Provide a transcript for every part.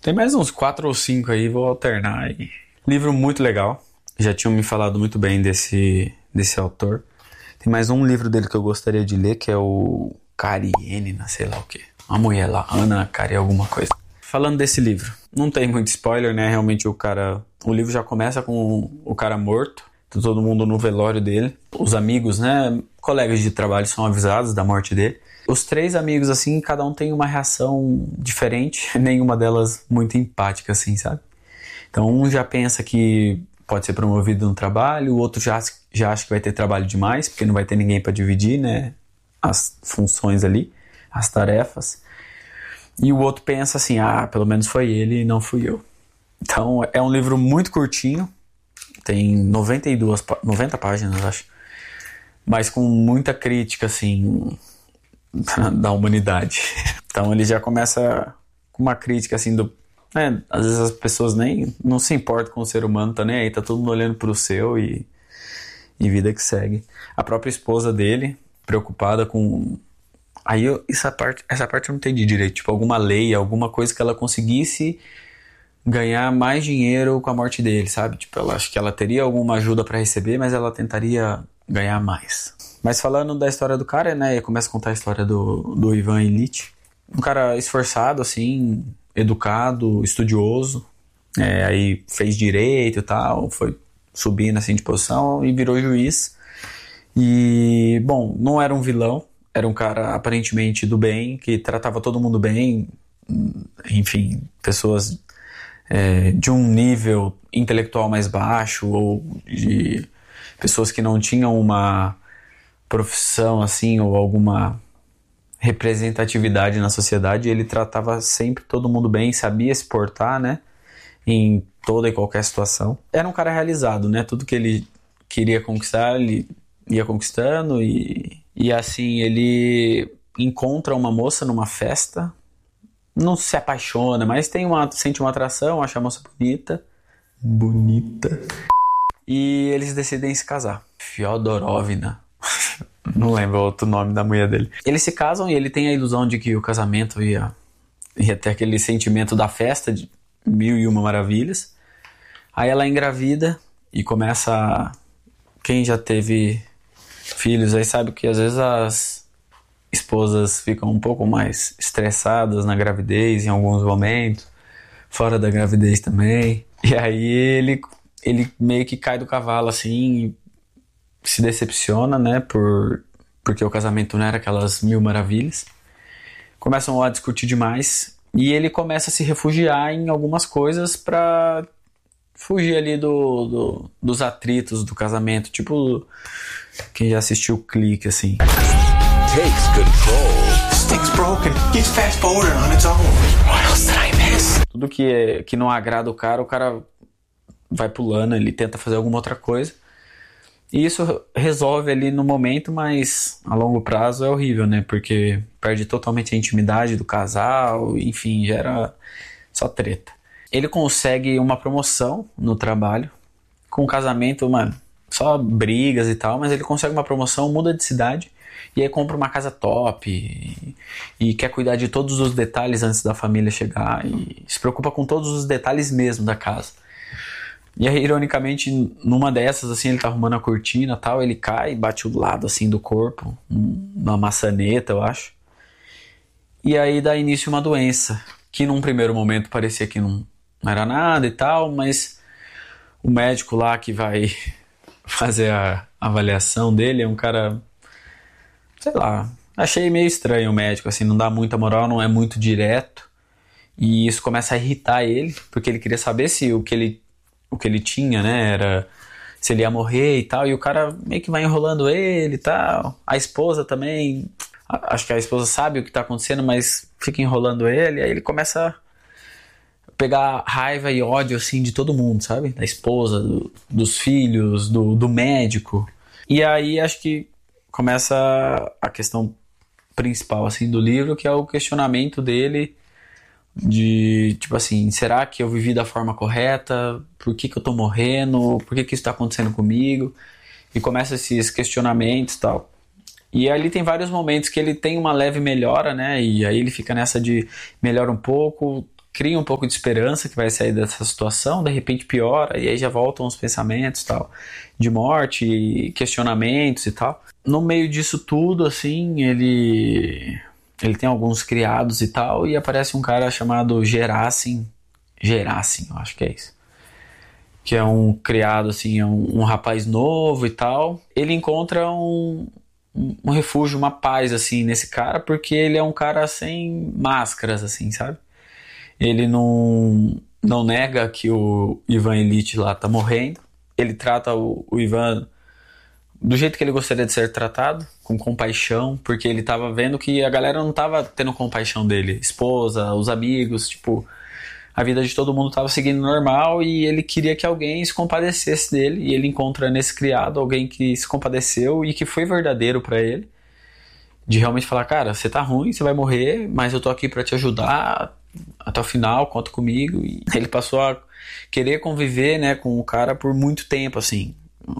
Tem mais uns 4 ou 5 aí, vou alternar. Livro muito legal. Já tinham me falado muito bem desse autor. Tem mais um livro dele que eu gostaria de ler, que é o Karenina, sei lá o quê. Uma mulher lá, Ana Kari alguma coisa. Falando desse livro, não tem muito spoiler, né? Realmente o livro já começa com o cara morto. Tá todo mundo no velório dele. Os amigos, né? Colegas de trabalho são avisados da morte dele. Os 3 amigos, assim, cada um tem uma reação diferente. Nenhuma delas muito empática, assim, sabe? Então, um já pensa que pode ser promovido no trabalho. O outro já acha que vai ter trabalho demais, porque não vai ter ninguém para dividir, né? As funções ali, as tarefas. E o outro pensa assim, pelo menos foi ele e não fui eu. Então, é um livro muito curtinho. Tem 90 páginas, acho. Mas com muita crítica, assim, da humanidade. Então ele já começa com uma crítica, assim, às vezes as pessoas nem não se importam com o ser humano, tá nem aí, tá todo mundo olhando pro seu e vida que segue. A própria esposa dele, preocupada com... Aí essa parte eu não entendi direito. Tipo, alguma lei, alguma coisa que ela conseguisse ganhar mais dinheiro com a morte dele, sabe? Tipo, ela acho que ela teria alguma ajuda para receber, mas ela tentaria ganhar mais. Mas falando da história do cara, né? Começa a contar a história do Ivan Ilitch. Um cara esforçado, assim, educado, estudioso. Aí fez direito e tal, foi subindo assim de posição e virou juiz. E, bom, não era um vilão. Era um cara aparentemente do bem, que tratava todo mundo bem. Enfim, pessoas de um nível intelectual mais baixo ou de pessoas que não tinham uma profissão assim ou alguma representatividade na sociedade. Ele tratava sempre todo mundo bem, sabia se portar, né, em toda e qualquer situação. Era um cara realizado, né, tudo que ele queria conquistar ele ia conquistando e assim ele encontra uma moça numa festa, não se apaixona, mas sente uma atração, acha a moça bonita. E eles decidem se casar. Fyodorovna. Não lembro o outro nome da mulher dele. Eles se casam e ele tem a ilusão de que o casamento ia ter aquele sentimento da festa de 1001 maravilhas. Aí ela engravida e começa... Quem já teve filhos aí sabe que às vezes as esposas ficam um pouco mais estressadas na gravidez em alguns momentos. Fora da gravidez também. E aí ele meio que cai do cavalo assim, se decepciona, né, porque o casamento não era aquelas 1000 maravilhas. Começam a discutir demais e ele começa a se refugiar em algumas coisas pra fugir ali dos atritos do casamento, tipo quem já assistiu o Clique, assim. Takes control. Stick's broken. Gets fast forward on its own. What else did I miss? Tudo que não agrada o cara vai pulando, ele tenta fazer alguma outra coisa. E isso resolve ali no momento, mas a longo prazo é horrível, né? Porque perde totalmente a intimidade do casal, enfim, gera só treta. Ele consegue uma promoção no trabalho, com o casamento, mano, só brigas e tal, mas ele consegue uma promoção, muda de cidade, e aí compra uma casa top, e quer cuidar de todos os detalhes antes da família chegar, e se preocupa com todos os detalhes mesmo da casa. E aí, ironicamente, numa dessas, assim, ele tá arrumando a cortina e tal, ele cai, bate o lado, assim, do corpo, numa maçaneta, eu acho. E aí dá início uma doença, que num primeiro momento parecia que não era nada e tal, mas o médico lá que vai fazer a avaliação dele é um cara, sei lá, achei meio estranho o médico, assim, não dá muita moral, não é muito direto. E isso começa a irritar ele, porque ele queria saber se o que ele tinha, né, era se ele ia morrer e tal, e o cara meio que vai enrolando ele e tal. A esposa também, acho que a esposa sabe o que tá acontecendo, mas fica enrolando ele, aí ele começa a pegar raiva e ódio, assim, de todo mundo, sabe? Da esposa, dos filhos, do médico. E aí acho que começa a questão principal, assim, do livro, que é o questionamento dele de, tipo assim, será que eu vivi da forma correta? Por que eu tô morrendo? Por que isso tá acontecendo comigo? E começa esses questionamentos e tal. E ali tem vários momentos que ele tem uma leve melhora, né? E aí ele fica nessa de melhora um pouco, cria um pouco de esperança que vai sair dessa situação, de repente piora, e aí já voltam os pensamentos tal, de morte, questionamentos e tal. No meio disso tudo, assim, ele tem alguns criados e tal, e aparece um cara chamado Gerasim, eu acho que é isso, que é um criado, assim, é um rapaz novo e tal. Ele encontra um refúgio, uma paz, assim, nesse cara, porque ele é um cara sem máscaras, assim, sabe? Ele não nega que o Ivan Ilitch lá tá morrendo. Ele trata o Ivan do jeito que ele gostaria de ser tratado, com compaixão, porque ele tava vendo que a galera não tava tendo compaixão dele. Esposa, os amigos, tipo, a vida de todo mundo tava seguindo normal e ele queria que alguém se compadecesse dele. E ele encontra nesse criado alguém que se compadeceu e que foi verdadeiro pra ele. De realmente falar, cara, você tá ruim, você vai morrer, mas eu tô aqui pra te ajudar até o final, conta comigo. E ele passou a querer conviver, né, com o cara por muito tempo, assim.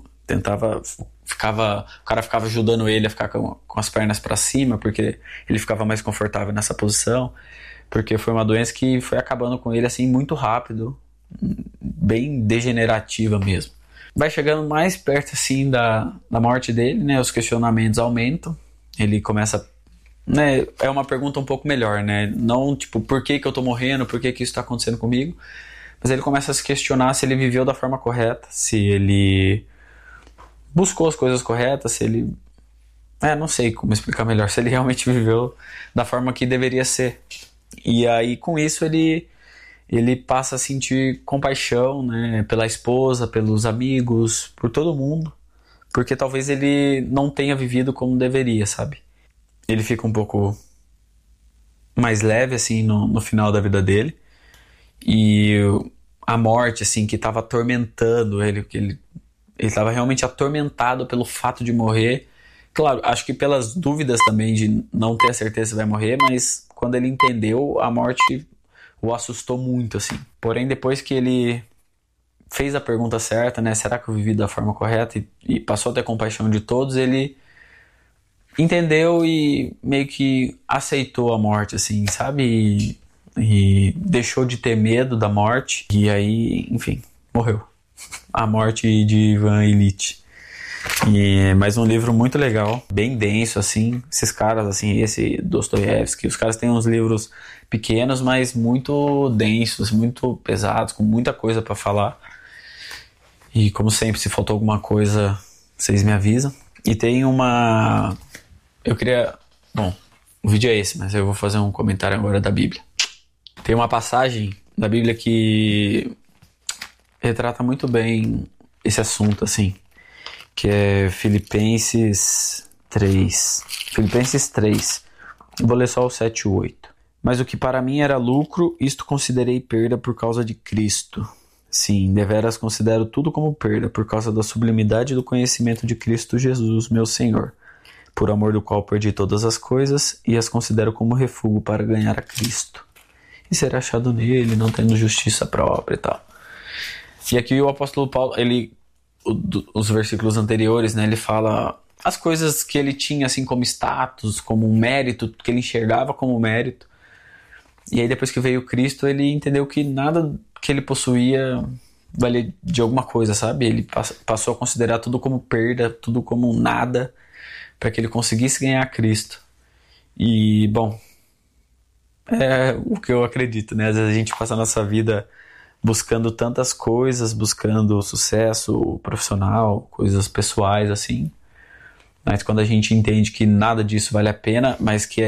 O cara ficava ajudando ele a ficar com as pernas para cima, porque ele ficava mais confortável nessa posição, porque foi uma doença que foi acabando com ele assim muito rápido, bem degenerativa mesmo. Vai chegando mais perto assim da morte dele, né? Os questionamentos aumentam, ele começa, né? É uma pergunta um pouco melhor, né? Não tipo, por que eu tô morrendo, por que isso está acontecendo comigo? Mas ele começa a se questionar se ele viveu da forma correta, se ele buscou as coisas corretas, se ele... não sei como explicar melhor, se ele realmente viveu da forma que deveria ser. E aí, com isso, ele passa a sentir compaixão, né, pela esposa, pelos amigos, por todo mundo, porque talvez ele não tenha vivido como deveria, sabe? Ele fica um pouco mais leve, assim, no final da vida dele. E a morte, assim, que estava atormentando ele, que ele estava realmente atormentado pelo fato de morrer. Claro, acho que pelas dúvidas também de não ter a certeza se vai morrer, mas quando ele entendeu, a morte o assustou muito, assim. Porém, depois que ele fez a pergunta certa, né? Será que eu vivi da forma correta? E passou a ter compaixão de todos, ele entendeu e meio que aceitou a morte, assim, sabe? E deixou de ter medo da morte. E aí, enfim, morreu. A morte de Ivan Ilitch. E mais um livro muito legal, bem denso, assim. Esses caras, assim, esse Dostoiévski, os caras têm uns livros pequenos, mas muito densos, muito pesados, com muita coisa pra falar. E como sempre, se faltou alguma coisa, vocês me avisam. E tem uma... Eu queria... Bom, o vídeo é esse, mas eu vou fazer um comentário agora da Bíblia. Tem uma passagem da Bíblia que retrata muito bem esse assunto, assim, que é Filipenses 3. Filipenses 3. Eu vou ler só o 7 e o 8. Mas o que para mim era lucro, isto considerei perda por causa de Cristo. Sim, deveras considero tudo como perda, por causa da sublimidade do conhecimento de Cristo Jesus, meu Senhor, por amor do qual perdi todas as coisas e as considero como refúgio para ganhar a Cristo e ser achado nele, não tendo justiça própria e tal. E aqui o apóstolo Paulo, os versículos anteriores, né, ele fala as coisas que ele tinha assim como status, como um mérito, que ele enxergava como mérito. E aí depois que veio Cristo, ele entendeu que nada que ele possuía valia de alguma coisa, sabe? Ele passou a considerar tudo como perda, tudo como nada, para que ele conseguisse ganhar Cristo. E, bom, é o que eu acredito, né? Às vezes a gente passa a nossa vida buscando tantas coisas, buscando sucesso profissional, coisas pessoais, assim. Mas quando a gente entende que nada disso vale a pena, mas que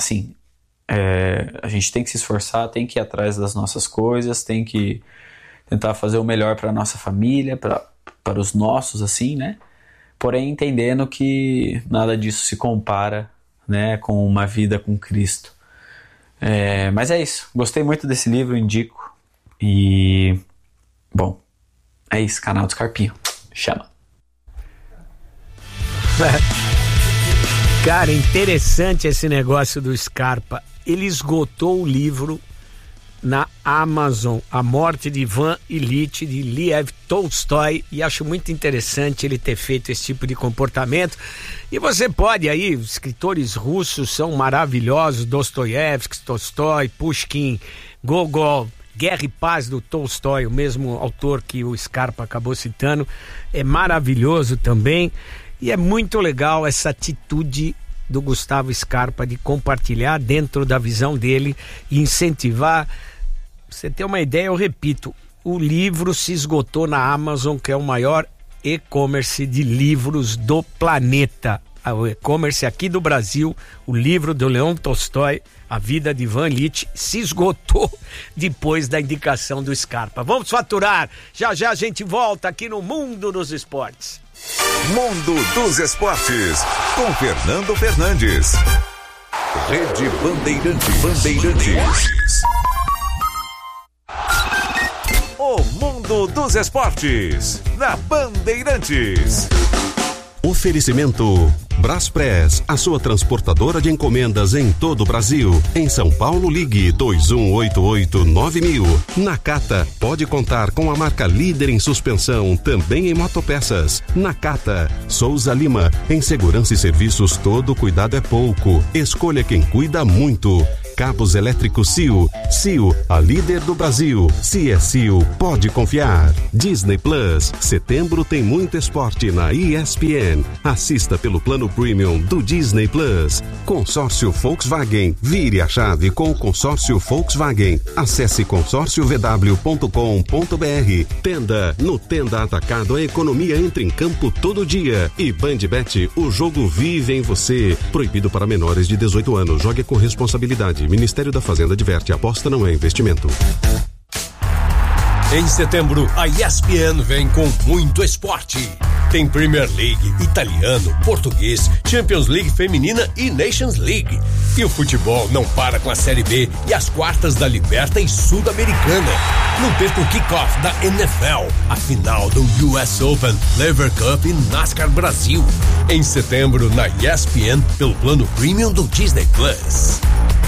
a gente tem que se esforçar, tem que ir atrás das nossas coisas, tem que tentar fazer o melhor para a nossa família, para os nossos, assim, né? Porém, entendendo que nada disso se compara, né, com uma vida com Cristo. Mas é isso. Gostei muito desse livro, indico. E, bom, é isso, canal do Scarpinho. Chama. Cara, interessante esse negócio do Scarpa. Ele esgotou o livro na Amazon, A Morte de Ivan Ilitch, de Lev Tolstói, e acho muito interessante ele ter feito esse tipo de comportamento. E você pode aí, os escritores russos são maravilhosos, Dostoiévski, Tolstói, Pushkin, Gogol, Guerra e Paz, do Tolstói, o mesmo autor que o Scarpa acabou citando. É maravilhoso também. E é muito legal essa atitude do Gustavo Scarpa de compartilhar dentro da visão dele e incentivar. Pra você ter uma ideia, eu repito, o livro se esgotou na Amazon, que é o maior e-commerce de livros do planeta. O e-commerce aqui do Brasil, o livro do Leon Tolstói, A Vida de Ivan Ilitch, se esgotou depois da indicação do Scarpa. Vamos faturar! Já já a gente volta aqui no Mundo dos Esportes. Mundo dos Esportes, com Fernando Fernandes. Rede Bandeirantes. O Mundo dos Esportes, na Bandeirantes. Oferecimento Braspress, a sua transportadora de encomendas em todo o Brasil. Em São Paulo, ligue 2188-9000. Nakata, pode contar com a marca líder em suspensão, também em motopeças. Nakata, Souza Lima, em segurança e serviços todo cuidado é pouco. Escolha quem cuida muito. Cabos elétricos CIO, a líder do Brasil. Se é CIO, pode confiar. Disney Plus, setembro tem muito esporte na ESPN. Assista pelo plano Premium do Disney Plus. Consórcio Volkswagen, vire a chave com o consórcio Volkswagen. Acesse consórciovw.com.br. Tenda, no Tenda Atacado a economia entra em campo todo dia. E BandBet, o jogo vive em você. Proibido para menores de 18 anos. Jogue com responsabilidade. Ministério da Fazenda adverte, aposta não é investimento. Em setembro, a ESPN vem com muito esporte. Tem Premier League, italiano, português, Champions League feminina e Nations League. E o futebol não para com a Série B e as quartas da Liberta e Sul-Americana. Não perca o kickoff da NFL, a final do US Open, Lever Cup e NASCAR Brasil. Em setembro, na ESPN, pelo plano Premium do Disney Plus.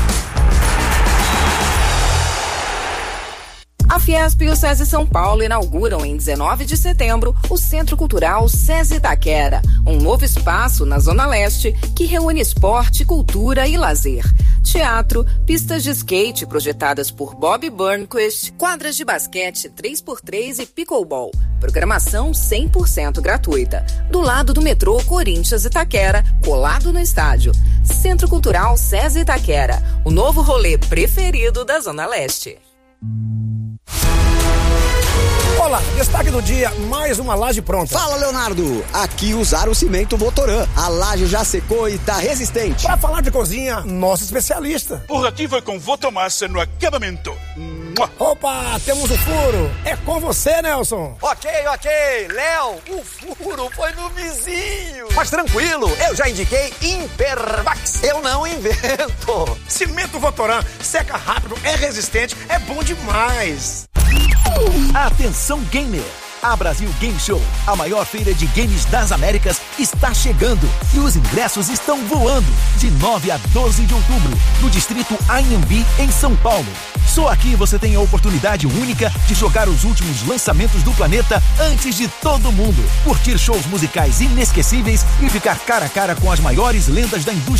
A Fiesp e o SESI São Paulo inauguram em 19 de setembro o Centro Cultural SESI Itaquera, um novo espaço na Zona Leste que reúne esporte, cultura e lazer. Teatro, pistas de skate projetadas por Bob Burnquist, quadras de basquete 3x3 e pickleball. Programação 100% gratuita. Do lado do metrô Corinthians Itaquera, colado no estádio. Centro Cultural SESI Itaquera, o novo rolê preferido da Zona Leste. Olá, destaque do dia, mais uma laje pronta. Fala, Leonardo, aqui usaram o cimento Votoran. A laje já secou e tá resistente. Para falar de cozinha, nosso especialista. Por aqui foi com Votomassa no acabamento. Opa, temos o furo. É com você, Nelson. Ok. Léo, o furo foi no vizinho. Mas tranquilo, eu já indiquei Impervax. Eu não invento. Cimento Votoran, seca rápido, é resistente, é bom demais. Atenção gamer! A Brasil Game Show, a maior feira de games das Américas, está chegando e os ingressos estão voando de 9 a 12 de outubro, no distrito Anhembi, em São Paulo. Só aqui você tem a oportunidade única de jogar os últimos lançamentos do planeta antes de todo mundo, curtir shows musicais inesquecíveis e ficar cara a cara com as maiores lendas da indústria